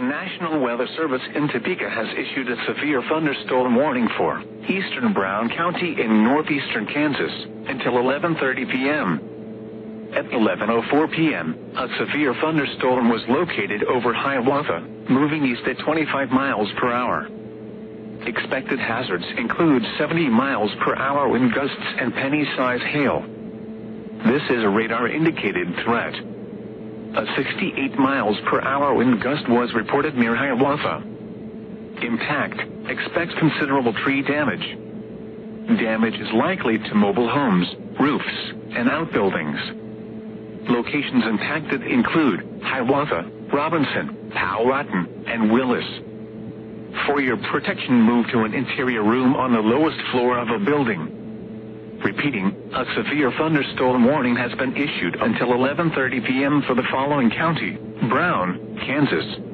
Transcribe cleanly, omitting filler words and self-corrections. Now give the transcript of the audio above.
National Weather Service in Topeka has issued a severe thunderstorm warning for eastern Brown County in northeastern Kansas until 11:30 p.m. At 11:04 p.m., a severe thunderstorm was located over Hiawatha, moving east at 25 miles per hour. Expected hazards include 70 miles per hour wind gusts and penny-size hail. This is a radar-indicated threat. A 68 miles per hour wind gust was reported near Hiawatha. Impact: expect considerable tree damage. Damage is likely to mobile homes, roofs, and outbuildings. Locations impacted include Hiawatha, Robinson, Powhatan, and Willis. For your protection, move to an interior room on the lowest floor of a building. Repeating, a severe thunderstorm warning has been issued until 11:30 p.m. for the following county: Brown, Kansas,